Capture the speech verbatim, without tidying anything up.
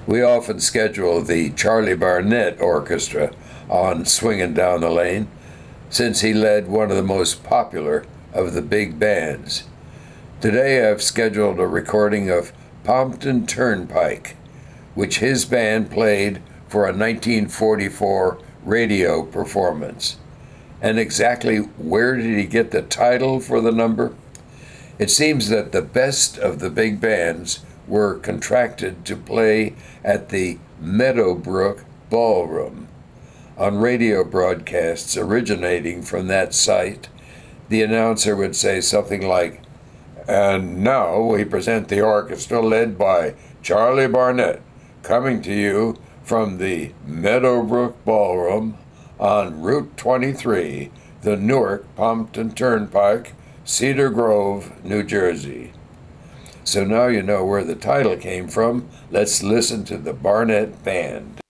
We often schedule the Charlie Barnett Orchestra on Swingin' Down the Lane, since he led one of the most popular of the big bands. Today I've scheduled a recording of Pompton Turnpike, which his band played for a nineteen forty-four radio performance. And exactly where did he get the title for the number? It seems that the best of the big bands were contracted to play at the Meadowbrook Ballroom. On radio broadcasts originating from that site, the announcer would say something like, "And now we present the orchestra led by Charlie Barnett, coming to you from the Meadowbrook Ballroom on Route twenty-three, the Newark Pompton Turnpike, Cedar Grove, New Jersey." So now you know where the title came from. Let's listen to the Barnett Band.